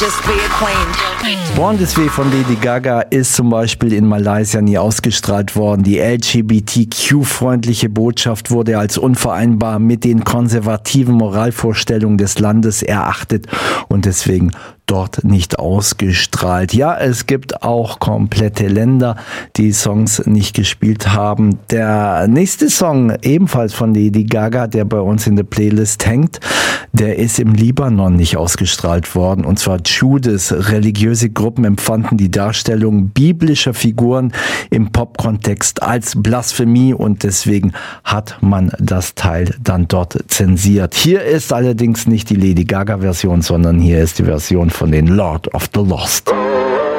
Born This Way von Lady Gaga ist zum Beispiel in Malaysia nie ausgestrahlt worden. Die LGBTQ-freundliche Botschaft wurde als unvereinbar mit den konservativen Moralvorstellungen des Landes erachtet und deswegen dort nicht ausgestrahlt. Ja, es gibt auch komplette Länder, die Songs nicht gespielt haben. Der nächste Song, ebenfalls von Lady Gaga, der bei uns in der Playlist hängt, der ist im Libanon nicht ausgestrahlt worden. Und zwar Judas. Religiöse Gruppen empfanden die Darstellung biblischer Figuren im Pop-Kontext als Blasphemie und deswegen hat man das Teil dann dort zensiert. Hier ist allerdings nicht die Lady Gaga-Version, sondern hier ist die Version von den Lord of the Lost.